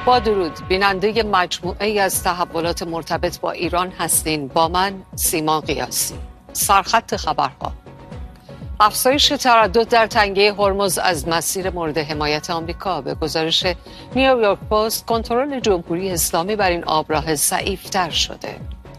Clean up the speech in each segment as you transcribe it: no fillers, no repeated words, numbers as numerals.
با درود، بیننده مجموعه ای از تحولات مرتبط با ایران هستین. با من سیما قیاسی. سرخط خبرها: افزایش تردد در تنگه هرمز از مسیر مورد حمایت آمریکا. به گزارش نیویورک پست، کنترل جمهوری اسلامی بر این آبراه ضعیف‌تر شده.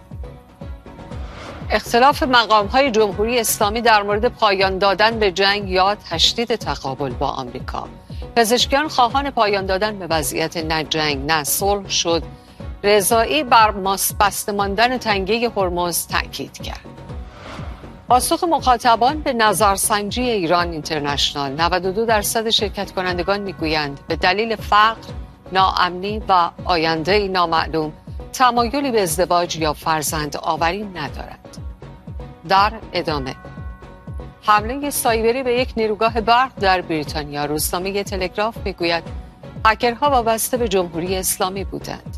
اختلاف مقام‌های جمهوری اسلامی در مورد پایان دادن به جنگ یا تشدید تقابل با آمریکا. پزشکیان خواهان پایان دادن به وضعیت نه جنگ نه صلح شد. رضایی بر بسته ماندن تنگه هرمز تأکید کرد. پاسخ مخاطبان به نظرسنجی ایران اینترنشنال: 92% شرکت کنندگان میگویند به دلیل فقر، ناامنی و آینده نامعلوم تمایلی به ازدواج یا فرزند آوری ندارند. در ادامه، حمله سایبری به یک نیروگاه برق در بریتانیا. روزنامه تلگراف میگوید هکرها وابسته به جمهوری اسلامی بودند.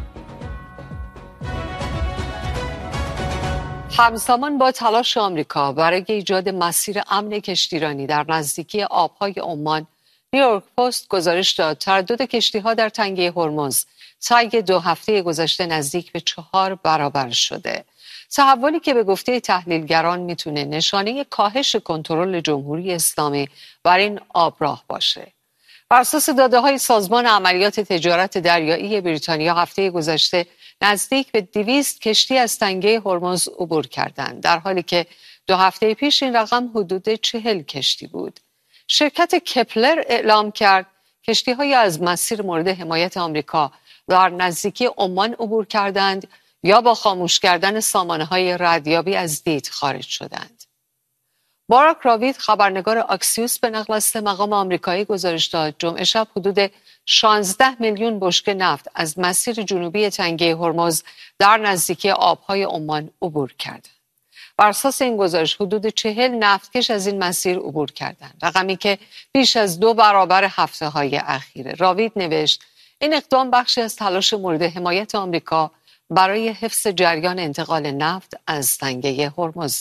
همزمان با تلاش آمریکا برای ایجاد مسیر امن کشتیرانی در نزدیکی آبهای عمان، نیویورک پست گزارش داد تردد کشتی‌ها در تنگه هرمز طی 2 هفته گذشته نزدیک به 4 برابر شده. تحولی که به گفته تحلیلگران میتونه نشانه کاهش کنترل جمهوری اسلامی بر این آبراه باشه. بر اساس داده‌های سازمان عملیات تجارت دریایی بریتانیا، هفته گذشته نزدیک به 200 کشتی از تنگه هرمز عبور کردند، در حالی که 2 هفته پیش این رقم حدود 40 کشتی بود. شرکت کپلر اعلام کرد کشتی‌های از مسیر مورد حمایت آمریکا در نزدیکی عمان عبور کردند یا با خاموش کردن سامانه‌های ردیابی از دید خارج شدند. باراک راوید، خبرنگار آکسیوس، به نقل از مقام آمریکایی گزارش داد جمعه شب حدود 16 میلیون بشکه نفت از مسیر جنوبی تنگه هرمز در نزدیکی آبهای عمان عبور کردند. بر اساس این گزارش حدود 40 نفتکش از این مسیر عبور کردند، رقمی که بیش از 2 برابر هفته‌های اخیره. راوید نوشت این اقدام بخشی از تلاش مورد حمایت آمریکا برای حفظ جریان انتقال نفت از تنگه هرمز.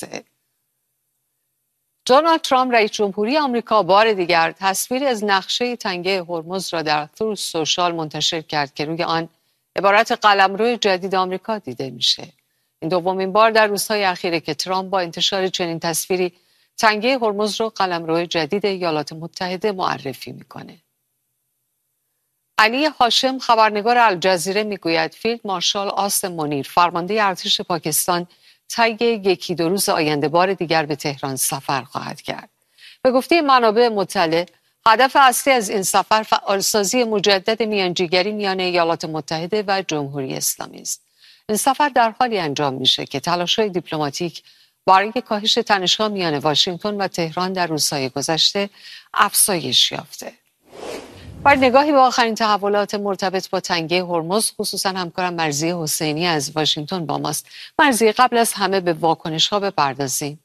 دونالد ترامپ، رئیس جمهوری آمریکا، بار دیگر تصویری از نقشه تنگه هرمز را در تروث سوشال منتشر کرد که روی آن عبارت قلمرو جدید آمریکا دیده میشه. این دومین بار در روزهای اخیره که ترامپ با انتشار چنین تصویری تنگه هرمز را قلمرو جدید ایالات متحده معرفی میکنه. علی هاشم، خبرنگار الجزیره، میگوید فیلد مارشال آسم منیر، فرمانده ارتش پاکستان، طی 1-2 روز آینده بار دیگر به تهران سفر خواهد کرد. به گفته منابع مطلع، هدف اصلی از این سفر فعالسازی مجدد میانجیگری میان ایالات متحده و جمهوری اسلامی است. این سفر در حالی انجام میشه که تلاش‌های دیپلماتیک برای کاهش تنش‌ها میان واشنگتن و تهران در روزهای گذشته افزایش یافته. بر نگاهی به آخرین تحولات مرتبط با تنگه هرمز، خصوصا همکارم مرضیه حسینی از واشنگتن با ماست. مرضیه، قبل از همه به واکنش‌ها بپردازیم.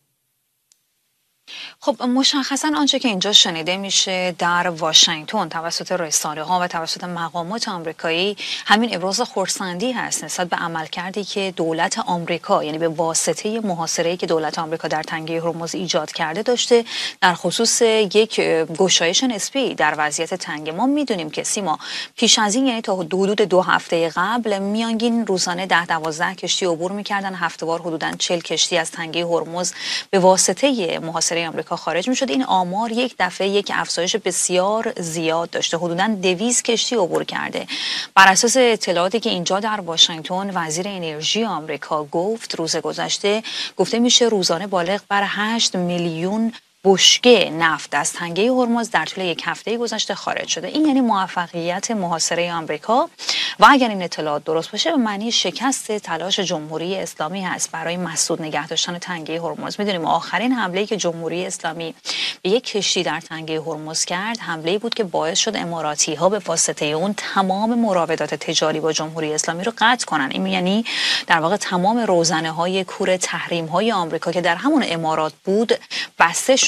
خب مشخصا آنچه که اینجا شنیده میشه در واشنگتن توسط رسانه‌ها و توسط مقامات آمریکایی همین ابراز خرسندی هست نسبت به عملکردی که دولت آمریکا، یعنی به واسطه محاصره‌ای که دولت آمریکا در تنگه هرمز ایجاد کرده داشته در خصوص یک گشایش نسبی در وضعیت تنگ. ما میدونیم که سیما پیش از این، یعنی تا حدود 2 هفته قبل، میانگین روزانه 10-12 کشتی عبور می‌کردن، هفته‌وار حدوداً 40 کشتی از تنگه هرمز به واسطه محاصره آمریکا خارج می‌شد. این آمار یک دفعه یک افزایش بسیار زیاد داشته، حدوداً 200 کشتی عبور کرده. بر اساس اطلاعاتی که اینجا در واشنگتن وزیر انرژی آمریکا گفت، روز گذشته گفته میشه روزانه بالغ بر 8 میلیون بشکه نفت از تنگه هرمز در طول یک هفته گذشته خارج شده. این یعنی موفقیت محاصره آمریکا و اگر این اطلاعات درست باشه به معنی شکست تلاش جمهوری اسلامی هست برای مسدود نگه داشتن تنگه هرمز. میدونیم آخرین حمله‌ای که جمهوری اسلامی به یک کشتی در تنگه هرمز کرد، حمله‌ای بود که باعث شد اماراتی‌ها به واسطه اون تمام مراودات تجاری با جمهوری اسلامی رو قطع کنن. این یعنی در واقع تمام روزنه‌های کور تحریم‌های آمریکا که در همون امارات بود بسته شد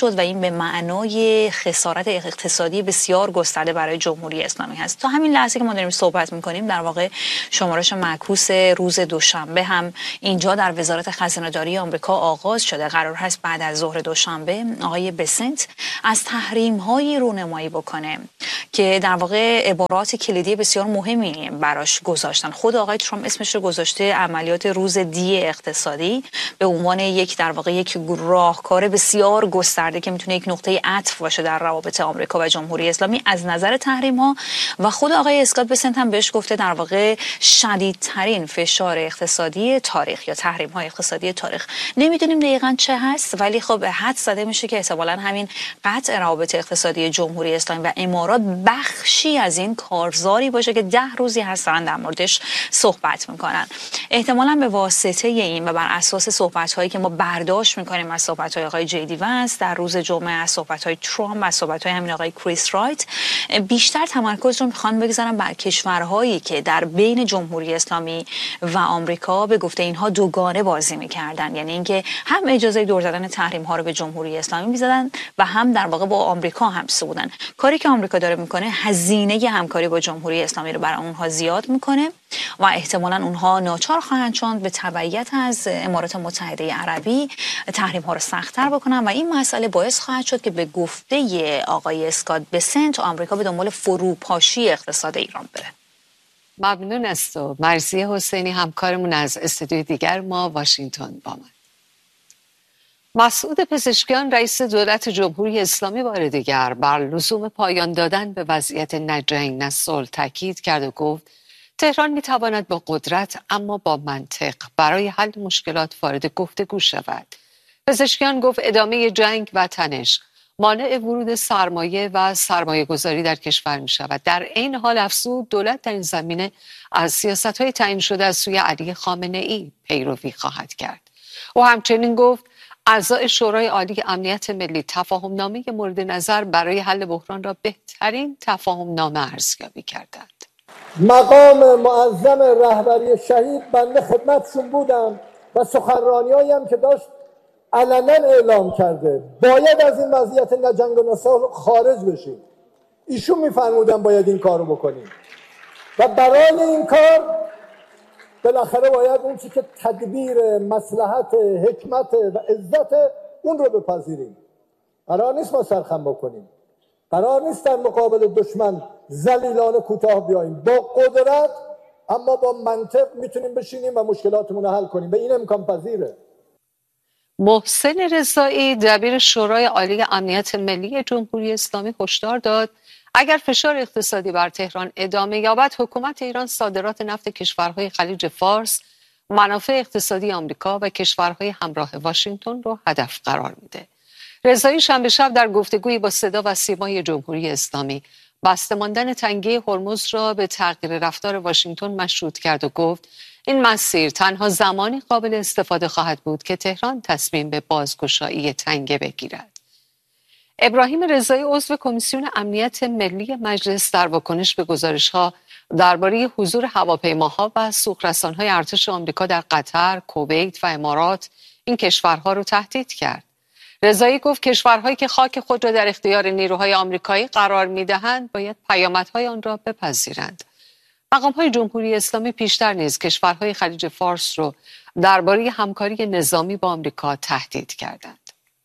شد و این به معنای خسارت اقتصادی بسیار گسترده برای جمهوری اسلامی هست. تا همین لحظه که ما داریم صحبت میکنیم در واقع شمارش معکوس روز دوشنبه هم اینجا در وزارت خزانه‌داری آمریکا آغاز شده. قرار هست بعد از ظهر دوشنبه آقای بسنت از تحریم‌هایی رونمایی بکنه که در واقع عبارات کلیدی بسیار مهمی براش گذاشتن. خود آقای ترامپ اسمش رو گذاشته عملیات روز دی اقتصادی به عنوان یک در واقع یک راهکار بسیار گسترده که میتونه یک نقطه عطف باشه در روابط آمریکا و جمهوری اسلامی از نظر تحریم‌ها. و خود آقای اسکات بسنت هم بهش گفته در واقع شدیدترین فشار اقتصادی تاریخ یا تحریم‌های اقتصادی تاریخ. نمیدونیم دقیقاً چه هست، ولی خب حد زده میشه که احتمالاً همین قطع روابط اقتصادی جمهوری اسلامی و امارات بخشی از این کارزاری باشه که 10 روزی هستن در موردش صحبت میکنن. احتمالاً به واسطه این و بر اساس صحبت‌هایی که ما برداشت میکنیم از صحبت‌های آقای جیدی ونس در روز جمعه، از صحبت‌های ترامپ، از صحبت‌های همین آقای کریس رایت، بیشتر تمرکز رو میخوان بگذارن بر کشورهایی که در بین جمهوری اسلامی و آمریکا به گفته اینها دوگانه بازی میکردن. یعنی اینکه هم اجازه دور زدن تحریم‌ها رو به جمهوری اسلامی میزدن و هم در واقع با آمریکا همسو بودن. کاری که آمریکا داره میکنه هزینه همکاری با جمهوری اسلامی رو برای اونها زیاد میکنه و احتمالاً اونها ناچار خواهند شد به تبعیت از امارات متحده عربی تحریم‌ها رو سخت‌تر بکنن و این مسئله باعث خواهد شد که به گفته آقای اسکات بسنت آمریکا به دنبال فروپاشی اقتصاد ایران بره. ممنون است. و مرضیه حسینی همکارمون از استودیوی دیگر ما واشنگتن با من. مسعود پزشکیان رئیس دولت جمهوری اسلامی بار دیگر بر لزوم پایان دادن به وضعیت نه جنگ نه صلح تاکید کرد و گفت تهران میتواند با قدرت اما با منطق برای حل مشکلات وارد گفتگو شود. پزشکیان گفت ادامه جنگ و تنش مانع ورود سرمایه و سرمایه گذاری در کشور می شود. در این حال افزود دولت در این زمینه از سیاست‌های تعیین شده از سوی علی خامنه‌ای پیروی خواهد کرد. او همچنین گفت اعضای شورای عالی امنیت ملی تفاهم‌نامه مورد نظر برای حل بحران را بهترین تفاهم‌نامه ارزیابی کردند. مقام معظم رهبری شهید بنده خدمتشون بودم و سخنرانی‌هایی هم که داشت علنا اعلام کرده باید از این وضعیت نه جنگ و نه صلح خارج بشیم. ایشون میفرمودن باید این کارو بکنیم و برای این کار بالاخره باید اون چی که تدبیر مصلحت حکمت و عزت اون رو بپذیریم. قرار نیست ما سرخم بکنیم، قرار نیست در مقابل دشمن ذلیلانه کوتاه بیاییم. با قدرت اما با منطق میتونیم بشینیم و مشکلاتمون رو حل کنیم و این امکان پذیره. محسن رضایی دبیر شورای عالی امنیت ملی جمهوری اسلامی هشدار داد اگر فشار اقتصادی بر تهران ادامه یابد حکومت ایران صادرات نفت کشورهای خلیج فارس، منافع اقتصادی آمریکا و کشورهای همراه واشنگتن را هدف قرار میده. رضایی شنبه شب در گفتگویی با صدا و سیمای جمهوری اسلامی بسته ماندن تنگه هرمز را به تغییر رفتار واشنگتن مشروط کرد و گفت این مسیر تنها زمانی قابل استفاده خواهد بود که تهران تصمیم به بازگشایی تنگه بگیرد. ابراهیم رضایی عضو کمیسیون امنیت ملی مجلس در واکنش به گزارش‌ها درباره حضور هواپیماها و سوق‌رسان‌های ارتش آمریکا در قطر، کویت و امارات این کشورها را تهدید کرد. رضایی گفت کشورهایی که خاک خود را در اختیار نیروهای آمریکایی قرار می‌دهند باید پیامدهای آن را بپذیرند. مقام‌های جمهوری اسلامی پیشتر نیز کشورهای خلیج فارس را درباره همکاری نظامی با آمریکا تهدید کردند.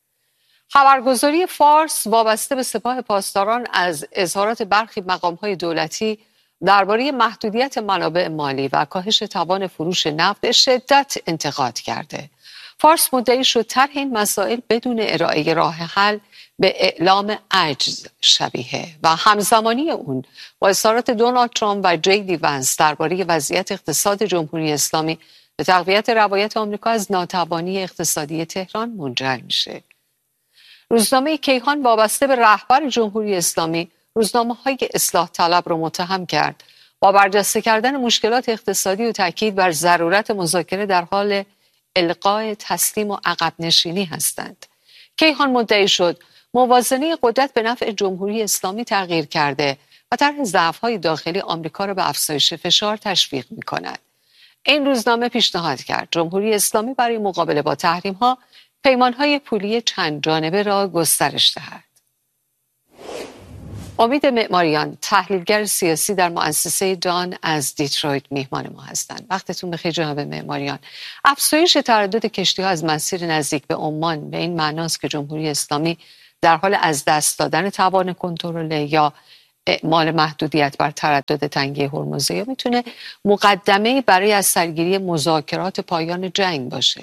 خبرگزاری فارس وابسته به سپاه پاسداران از اظهارات برخی مقام‌های دولتی درباره محدودیت منابع مالی و کاهش توان فروش نفت به شدت انتقاد کرده. فارس مدعی شد طرح این مسائل بدون ارائه راه حل به اعلام عجز شبیه و همزمانی اون با اظهارات دونالد ترامپ و جیدی ونس درباره وضعیت اقتصاد جمهوری اسلامی به تقویت روایت آمریکا از ناتوانی اقتصادی تهران منجر میشه. روزنامه کیهان وابسته به رهبر جمهوری اسلامی روزنامه‌های اصلاح طلب را متهم کرد با برجسته کردن مشکلات اقتصادی و تاکید بر ضرورت مذاکره در حال القاء تسلیم و عقب نشینی هستند. کیهان مدعی شد موازنه قدرت به نفع جمهوری اسلامی تغییر کرده و طرح ضعف‌های داخلی آمریکا را به افزایش فشار تشویق می‌کند. این روزنامه پیشنهاد کرد جمهوری اسلامی برای مقابله با تحریم‌ها پیمانهای پولی چند جانبه را گسترش دهد. امید معماریان، تحلیلگر سیاسی در مؤسسه دان از دیترویت میهمان ما هستند. وقتتون بخیر جناب معماریان. افزایش تردد کشتی‌ها از مسیر نزدیک به عمان به این معناست که جمهوری اسلامی در حال از دست دادن توان کنترل یا اعمال محدودیت بر تردد تنگه هرمز، یا میتونه مقدمه‌ای برای از سرگیری مذاکرات پایان جنگ باشه؟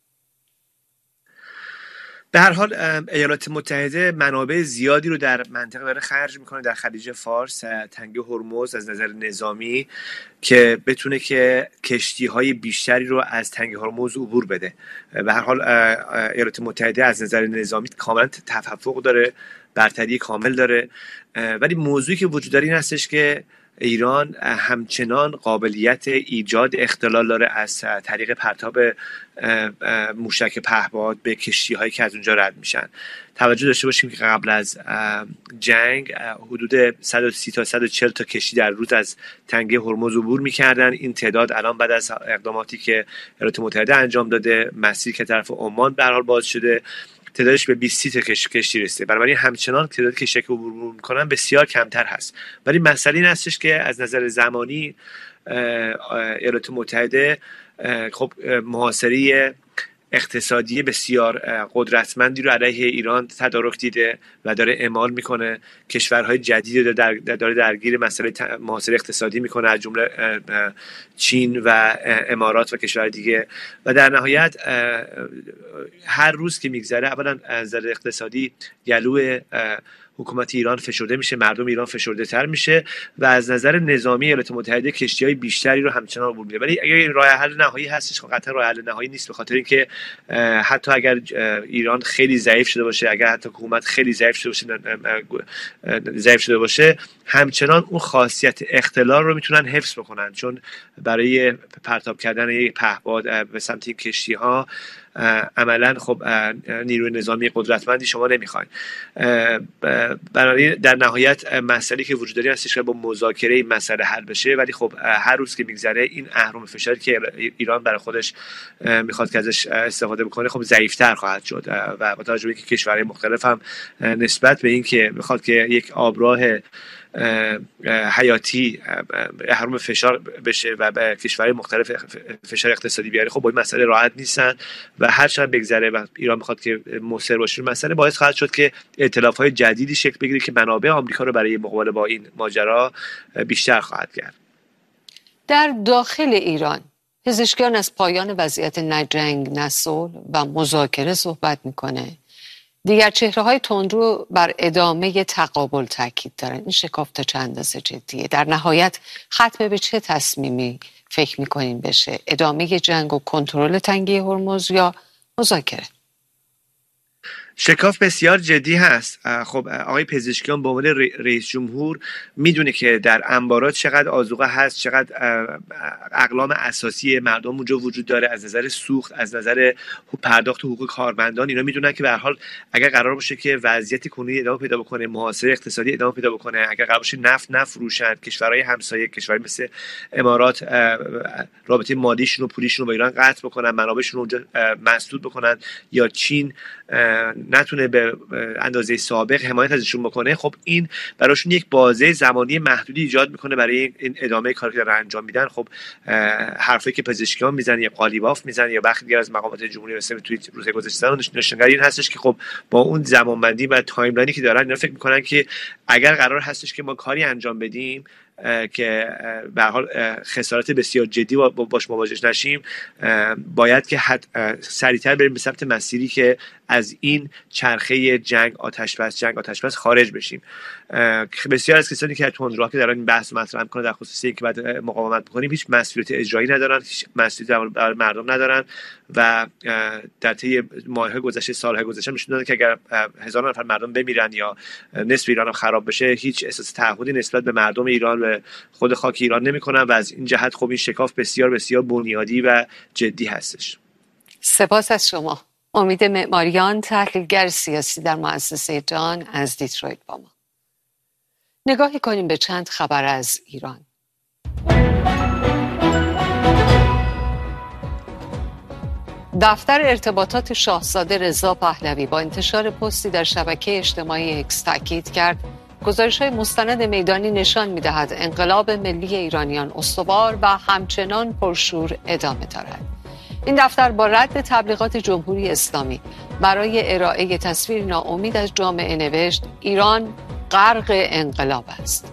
به هر حال ایالات متحده منابع زیادی رو در منطقه داره خرج میکنه در خلیج فارس، تنگه هرمز، از نظر نظامی، که بتونه که کشتی‌های بیشتری رو از تنگه هرمز عبور بده. به هر حال ایالات متحده از نظر نظامی کاملا تفوق داره، برتری کامل داره، ولی موضوعی که وجود داره این هستش که ایران همچنان قابلیت ایجاد اختلال داره از طریق پرتاب موشک پهپاد به کشتی‌هایی که از اونجا رد میشن. توجه داشته باشیم که قبل از جنگ حدود 130 تا 140 تا کشتی در روز از تنگه هرمز عبور میکردن. این تعداد الان بعد از اقداماتی که ایالات متحده انجام داده، مسیر که طرف عمان به هر حال باز شده، تعدادش به 20 تا کشتی رسیده. بنابراین همچنان تعداد کشتی که عبور میکنن بسیار کمتر هست. ولی مسئله این هستش که از نظر زمانی ایالات متحده خب محاصره اقتصادی بسیار قدرتمندی رو علیه ایران تدارک دیده و داره اعمال میکنه. کشورهای جدیدی داره درگیر مسئله محاصره اقتصادی میکنه، از جمله چین و امارات و کشور دیگه. و در نهایت هر روز که میگذره اولا از نظر اقتصادی گلو حکومت ایران فشرده میشه، مردم ایران فشرده تر میشه و از نظر نظامی ایالات متحده کشتی‌های بیشتری رو همچنان عبور میده. ولی اگر این راه حل نهایی هستش، قطعا راه حل نهایی نیست، به خاطر اینکه حتی اگر ایران خیلی ضعیف شده باشه، اگر حتی حکومت خیلی ضعیف شده باشه، همچنان اون خاصیت اختلال رو میتونن حفظ بکنن، چون برای پرتاب کردن یک پهپاد به سمت این کشتی‌ها عملا خب نیروی نظامی قدرتمندی شما نمیخواین. بنابراین در نهایت مسئله که وجود داره هستش که با مذاکره این مسئله حل بشه، ولی خب هر روز که میگذره این اهرم فشاری که ایران برای خودش میخواد که ازش استفاده بکنه خب ضعیف‌تر خواهد شد و با توجه به اینکه کشورهای مختلف هم نسبت به اینکه میخواد که یک آبراه حیاتی اهرم فشار بشه و به کشورهای مختلف فشار اقتصادی بیاره، خب با این مسئله راحت نیستن و هر چقدر بگذره و ایران میخواد که مصر باشه مسئله، باعث خواهد شد که ائتلاف‌های جدیدی شکل بگیره که منابع آمریکا رو برای مقابله با این ماجرا بیشتر خواهد کرد. در داخل ایران پزشکیان از پایان وضعیت نه جنگ نه صلح و مذاکره صحبت میکنه. دیگر چهره‌های تندرو بر ادامه تقابل تاکید دارن. این شکاف تا چند اندازه جدیه؟ در نهایت ختم به چه تصمیمی فکر میکنین بشه؟ ادامه جنگ و کنترل تنگه هرمز یا مذاکره؟ شکاف بسیار جدی هست. خب آقای پزشکیان به عنوان رئیس جمهور میدونه که در انبارات چقدر آذوقه هست، چقدر اقلام اساسی مردم اونجا وجود داره، از نظر سوخت، از نظر پرداخت حقوق کارمندان. اینا میدونن که به هر حال اگر قرار باشه که وضعیت کنونی ادامه پیدا بکنه، محاصره اقتصادی ادامه پیدا بکنه، اگر قرار باشه نفت نفروشن، کشورهای همسایه، کشورهای مثل امارات رابطه مالیشون و پولیشون رو با ایران قطع بکنن، منابعشون رو اونجا مسدود بکنن، یا چین نتونه به اندازه سابق حمایت ازشون بکنه، خب این براشون یک بازه زمانی محدودی ایجاد میکنه برای این ادامه کاری که دارن انجام میدن. خب حرفی که پزشکیان میزنن یا قالیباف میزنن یا بخشی دیگر از مقامات جمهوری اسلامی توی روزهای گذشته نشانگر این هستش که خب با اون زمانبندی و تایملاینی که دارن اینا فکر میکنن که اگر قرار هستش که ما کاری انجام بدیم که به هر حال خسارات بسیار جدی باش مواجه نشیم، باید که سریعتر بریم به سمت مسیری که از این چرخه جنگ آتش بس خارج بشیم. بسیار از کسانی که تندروها که دارن این بحث مطرح میکنن در خصوص اینکه بعد مقاومت بکنیم هیچ مسئولیت اجرایی ندارن، هیچ مسئولیت برای مردم ندارن و در طی ماه‌های گذشته، سال‌های گذشته نشون دادن که اگر 1000 نفر مردم بمیرن یا نصف ایران خراب بشه هیچ احساس تعهدی نسبت به مردم ایران و خود خاک ایران نمی‌کنن و از این جهت خب این شکاف بسیار بسیار بنیادی و جدی هستش. سپاس از شما. امید معماریان، تحلیلگر سیاسی در مؤسسه دان از دیترویت با ما. نگاهی کنیم به چند خبر از ایران. دفتر ارتباطات شاهزاده رضا پهلوی با انتشار پستی در شبکه اجتماعی اکس تاکید کرد گزارش‌های مستند میدانی نشان می‌دهد انقلاب ملی ایرانیان استوار و همچنان پرشور ادامه دارد. این دفتر با رد تبلیغات جمهوری اسلامی برای ارائه تصویر ناامید از جامعه نوشت ایران غرق انقلاب است.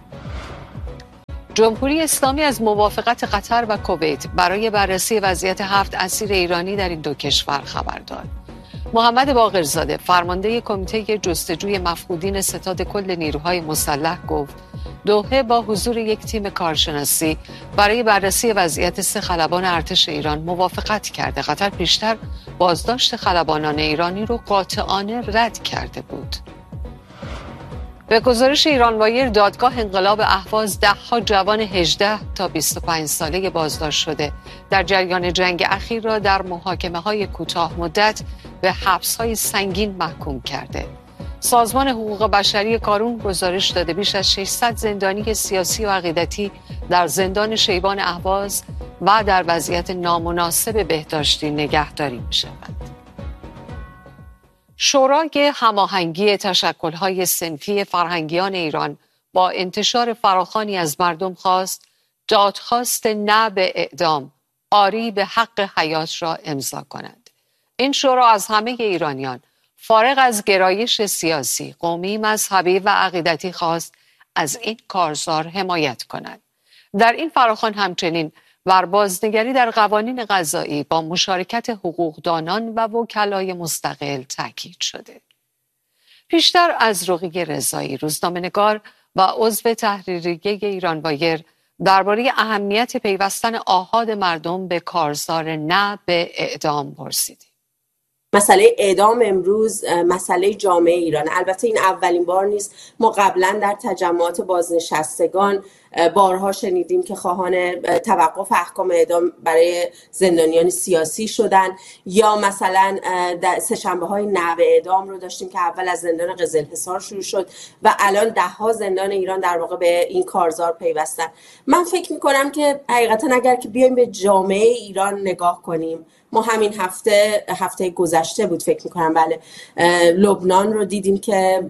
جمهوری اسلامی از موافقت قطر و کویت برای بررسی وضعیت 7 اسیر ایرانی در این دو کشور خبر داد. محمد باقرزاده فرمانده کمیته جستجوی مفقودین ستاد کل نیروهای مسلح گفت دوحه با حضور یک تیم کارشناسی برای بررسی وضعیت 3 خلبان ارتش ایران موافقت کرده. قطر پیشتر بازداشت خلبانان ایرانی رو قاطعانه رد کرده بود. به گزارش ایران وایر دادگاه انقلاب اهواز 10 جوان 18 تا 25 ساله بازداشت شده در جریان جنگ اخیر را در محاکمه‌های کوتاه مدت به حبس‌های سنگین محکوم کرده. سازمان حقوق بشری کارون گزارش داده بیش از 600 زندانی سیاسی و عقیدتی در زندان شیبان اهواز و در وضعیت نامناسب بهداشتی نگهداری می‌شوند. شورای هماهنگی تشکل‌های صنفی فرهنگیان ایران با انتشار فراخوانی از مردم خواست دادخواست نه به اعدام آری به حق حیات را امضا کنند. این شورا از همه ایرانیان فارغ از گرایش سیاسی، قومی، مذهبی و عقیدتی خواست از این کارزار حمایت کنند. در این فراخوان همچنین بر بازنگری در قوانین قضایی با مشارکت حقوقدانان و وکلای مستقل تاکید شده. پیشتر از رقیه رضایی روزنامه‌نگار و عضو تحریریه ایران وایر درباره اهمیت پیوستن آحاد مردم به کارزار نه به اعدام پرسیدیم. مسئله اعدام امروز مسئله جامعه ایران. البته این اولین بار نیست. ما قبلا در تجمعات بازنشستگان بارها شنیدیم که خواهان توقف احکام اعدام برای زندانیان سیاسی شدن، یا مثلا سه‌شنبه‌های نه به اعدام رو داشتیم که اول از زندان قزلحصار شروع شد و الان 10 زندان ایران در واقع به این کارزار پیوستن. من فکر می‌کنم که حقیقتا اگر که بیایم به جامعه ایران نگاه کنیم، ما همین هفته گذشته بود فکر میکنم، بله، لبنان رو دیدیم که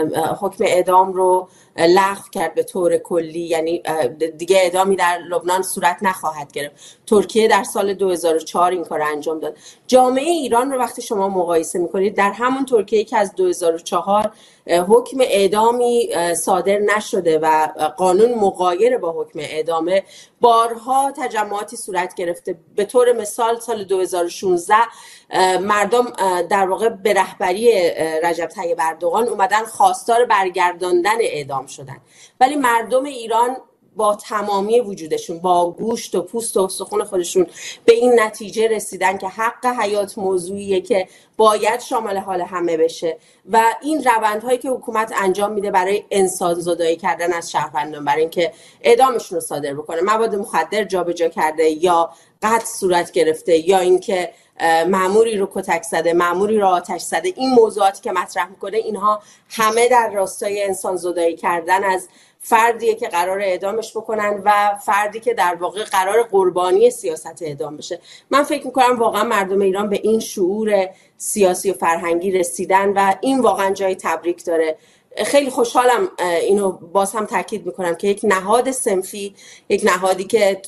حکم اعدام رو لغو کرد به طور کلی، یعنی دیگه اعدامی در لبنان صورت نخواهد گرفت. ترکیه در سال 2004 این کار انجام داد. جامعه ایران رو وقتی شما مقایسه میکنید، در همون ترکیه که از 2004 حکم اعدامی صادر نشده و قانون مغایر با حکم اعدامه، بارها تجمعاتی صورت گرفته. به طور مثال سال 2016 مردم در واقع به رهبری رجب طیب اردوغان اومدن خواستار برگرداندن اعدام شدن، ولی مردم ایران با تمامی وجودشون، با گوشت و پوست و استخوان خودشون به این نتیجه رسیدن که حق حیات موضوعیه که باید شامل حال همه بشه و این روندهایی که حکومت انجام میده برای انسان‌زدایی کردن از شهروندان، برای اینکه اعدامشون رو صادر بکنه، مواد مخدر جابجا کرده یا قتل صورت گرفته یا اینکه مأموری رو کتک زده، مأموری رو آتش زده، این موضوعاتی که مطرح میکنه اینها همه در راستای انسان‌زدایی کردن از فردیه که قرار اعدامش بکنن و فردی که در واقع قرار قربانی سیاست اعدام بشه. من فکر میکنم واقعا مردم ایران به این شعور سیاسی و فرهنگی رسیدن و این واقعا جای تبریک داره. خیلی خوشحالم، اینو باز هم تاکید میکنم، که یک نهاد صنفی، یک نهادی که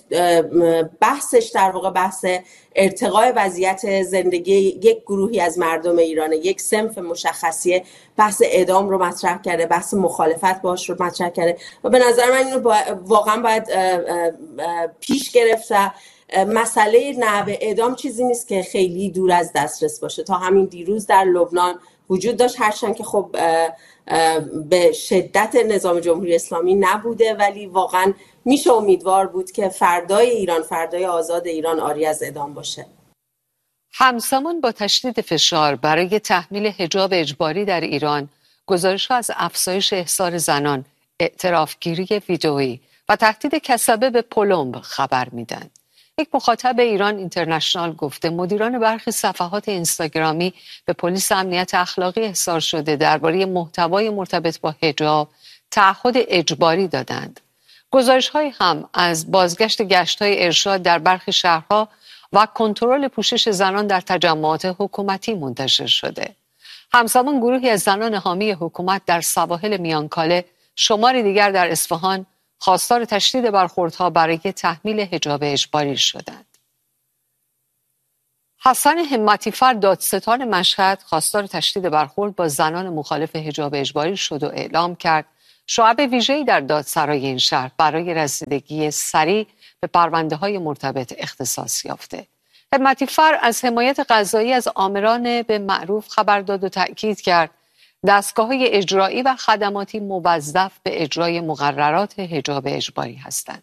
بحثش در واقع بحث ارتقاء وضعیت زندگی یک گروهی از مردم ایران، یک صنف مشخصی، بحث اعدام رو مطرح کرده، بحث مخالفت باش رو مطرح کرده و به نظر من اینو واقعا باید پیش گرفت. مسئله نحوه اعدام چیزی نیست که خیلی دور از دسترس باشه. تا همین دیروز در لبنان وجود داشت، هرچند که خب به شدت نظام جمهوری اسلامی نبوده، ولی واقعا میشه امیدوار بود که فردای ایران، فردای آزاد ایران آری از اعدام باشه. همزمان با تشدید فشار برای تحمیل حجاب اجباری در ایران، گزارش‌ها از افزایش احضار زنان، اعترافگیری ویدئویی و تهدید کسبه به پلمب خبر میدن. یک مخاطب ایران اینترنشنال گفته مدیران برخی صفحات اینستاگرامی به پلیس امنیت اخلاقی احضار شده درباره محتوای مرتبط با حجاب تعهد اجباری دادند. گزارش‌هایی هم از بازگشت گشت‌های ارشاد در برخی شهرها و کنترل پوشش زنان در تجمعات حکومتی منتشر شده. همزمان گروهی از زنان حامی حکومت در سواحل میانکاله، شماری دیگر در اصفهان خواستار تشدید برخوردها برای تحمیل حجاب اجباری شدند. حسن همتیفر دادستان مشهد خواستار تشدید برخورد با زنان مخالف حجاب اجباری شد و اعلام کرد شعب ویژه‌ای در دادسرای این شهر برای رسیدگی سریع به پرونده‌های مرتبط اختصاص یافته. همتیفر از حمایت قضایی از آمران به معروف خبر داد و تأکید کرد دستگاه‌های اجرایی و خدماتی موظف به اجرای مقررات حجاب اجباری هستند.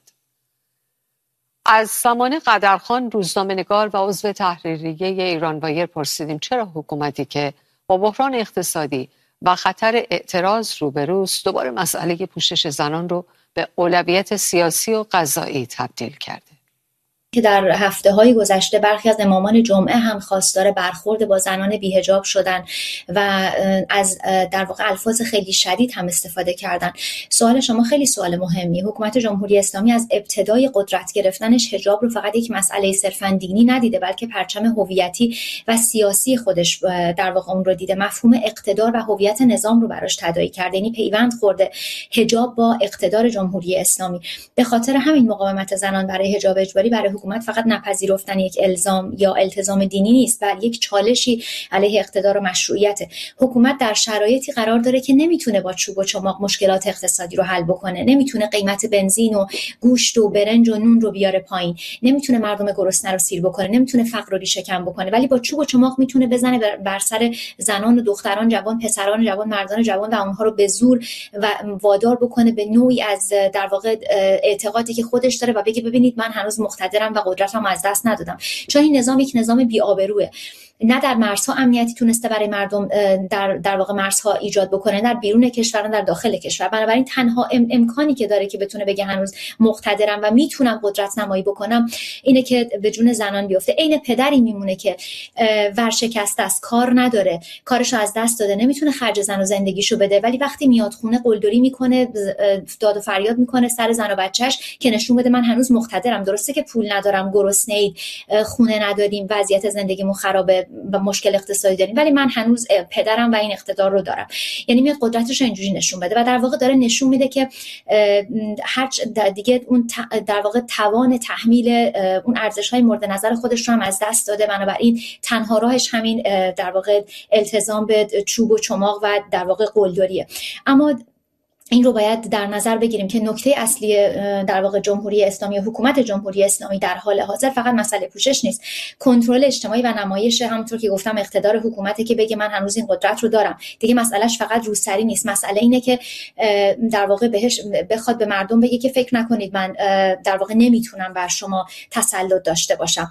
از سمانه قدرخان، روزنامه‌نگار و عضو تحریریه ایرانوایر پرسیدیم چرا حکومتی که با بحران اقتصادی و خطر اعتراض روبروست دوباره مسئله پوشش زنان رو به اولویت سیاسی و قضایی تبدیل کرده. که در هفته‌های گذشته برخی از امامان جمعه هم خواستار برخورد با زنان بی‌حجاب شدن و از در واقع الفاظ خیلی شدید هم استفاده کردن. سوال شما خیلی سوال مهمی. حکومت جمهوری اسلامی از ابتدای قدرت گرفتنش حجاب رو فقط یک مسئله صرفاً دینی ندیده، بلکه پرچم هویتی و سیاسی خودش در واقع اون رو دیده. مفهوم اقتدار و هویت نظام رو براش تداعی کرده، یعنی پیوند خورده حجاب با اقتدار جمهوری اسلامی. به خاطر همین مقاومت زنان برای حجاب اجباری برای حکومت فقط نپذیرفتن یک الزام یا التزام دینی نیست، بلکه یک چالشی علیه اقتدار و مشروعیت. حکومت در شرایطی قرار داره که نمیتونه با چوب و چماق مشکلات اقتصادی رو حل بکنه، نمیتونه قیمت بنزین و گوشت و برنج و نون رو بیاره پایین، نمیتونه مردم گرسنه رو سیر بکنه، نمیتونه فقر رو ریشه‌کن بکنه، ولی با چوب و چماق میتونه بزنه بر سر زنان و دختران جوان، پسران جوان، مردان جوان و اونها رو به زور و وادار بکنه به نوعی از در واقع اعتقادی که خودش داره و بگه ببینید من هنوز مقتدرم و قدرتم از دست ندادم. چون این نظام یک نظام بی‌آبروئه. نه در مرزها امنیتی تونسته برای مردم در واقع مرزها ایجاد بکنه، در بیرون کشور نه در داخل کشور. بنابراین تنها امکانی که داره که بتونه بگه هنوز مقتدرم و میتونم قدرت نمایی بکنم اینه که به جون زنان بیفته. عین پدری میمونه که ورشکسته است، کار نداره، کارشو از دست داده، نمیتونه خرج زن و زندگیشو بده، ولی وقتی میاد خونه قلدری میکنه، داد و فریاد میکنه سر زن و بچهش که نشون بده من هنوز مقتدرم. درسته که پول ندارم، گرسنه‌اید، خونه نداریم، وضعیت زندگیمون خرابه و مشکل اقتصادی داریم، ولی من هنوز پدرم و این اقتدار رو دارم. یعنی میاد قدرتش رو اینجوری نشون بده و در واقع داره نشون میده که هر دیگه اون در واقع توان تحمیل اون ارزش‌های مورد نظر خودش رو هم از دست داده. بنابراین تنها راهش همین در واقع التزام به چوب و چماق و در واقع قلدریه. اما این رو باید در نظر بگیریم که نکته اصلی در واقع جمهوری اسلامی و حکومت جمهوری اسلامی در حال حاضر فقط مسئله پوشش نیست، کنترل اجتماعی و نمایش، همونطور که گفتم اقتدار حکومتی که بگه من هنوز این قدرت رو دارم. دیگه مسئلهش فقط روسری نیست، مسئله اینه که در واقع بهش بخواد به مردم بگه که فکر نکنید من در واقع نمیتونم بر شما تسلط داشته باشم.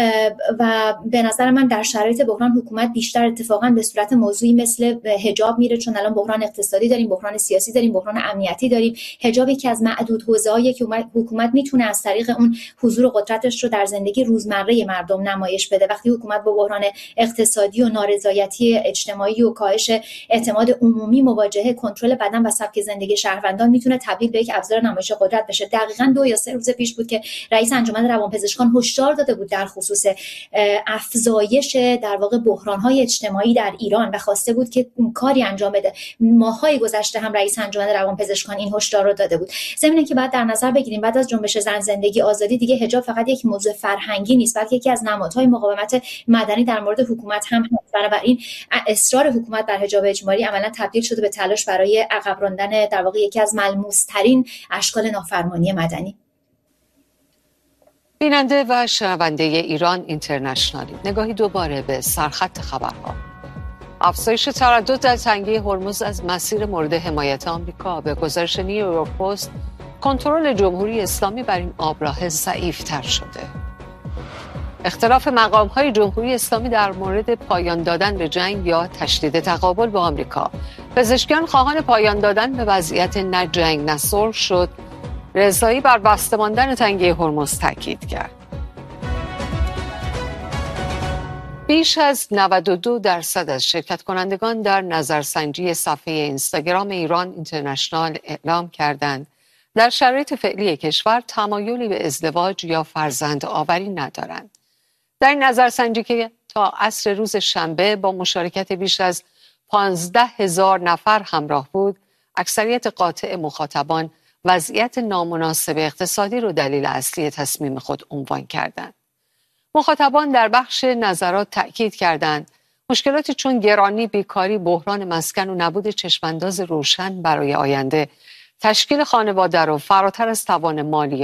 و به نظر من در شرایط بحران حکومت بیشتر اتفاقا به صورت موضوعی مثل حجاب میره، چون الان بحران اقتصادی داریم، بحران سیاسی داریم، بحران امنیتی داریم. حجاب یکی از معدود حوزه‌هایی که حکومت میتونه از طریق اون حضور و قدرتش رو در زندگی روزمره مردم نمایش بده. وقتی حکومت با بحران اقتصادی و نارضایتی اجتماعی و کاهش اعتماد عمومی مواجهه، کنترل بدن و سبک زندگی شهروندان میتونه تبدیل به یک ابزار نمایش قدرت بشه. دقیقاً 2 یا 3 روز پیش بود که رئیس انجمن روانپزشکان هشدار داده بود در خصوص افزایش در واقع بحران‌های اجتماعی در ایران و خواسته بود که کاری انجام بده. ماه‌های گذشته هم رئیس انجمن روانپزشکان این هشدار رو داده بود. ضمن که بعد در نظر بگیریم بعد از جنبش زن زندگی آزادی دیگه حجاب فقط یک موضوع فرهنگی نیست، بلکه یکی از نمادهای مقاومت مدنی در مورد حکومت هم هست. بنابراین اصرار حکومت بر حجاب اجباری عملاً تبدیل شده به تلاش برای عقب راندن در واقع یکی از ملموس‌ترین اشکال نافرمانی مدنی. بیننده و شنونده ایران اینترنشنالی، نگاهی دوباره به سرخط خبرها. افزایش تردد در تنگه هرمز از مسیر مورد حمایت آمریکا. به گزارش نیویورک پست، کنترل جمهوری اسلامی بر این آبراه ضعیف‌تر شده. اختلاف مقام‌های جمهوری اسلامی در مورد پایان دادن به جنگ یا تشدید تقابل با آمریکا. پزشکان خواهان پایان دادن به وضعیت نه جنگ نه صلح شد. رضایی بر بسته ماندن تنگه هرمز تاکید کرد. بیش از 92% از شرکت کنندگان در نظرسنجی صفحه اینستاگرام ایران اینترنشنال اعلام کردند در شرایط فعلی کشور تمایلی به ازدواج یا فرزند آوری ندارند. در این نظرسنجی که تا عصر روز شنبه با مشارکت بیش از 15,000 نفر همراه بود، اکثریت قاطع مخاطبان وضعیت نامناسب اقتصادی رو دلیل اصلی تصمیم خود عنوان کردند. مخاطبان در بخش نظرات تأکید کردند مشکلاتی چون گرانی، بیکاری، بحران مسکن و نبود چشمانداز روشن برای آینده، تشکیل خانواده رو فراتر از توان مالی